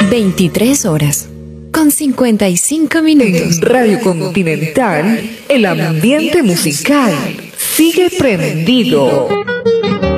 23 horas con 55 minutos. En Radio Continental, el ambiente musical sigue prendido.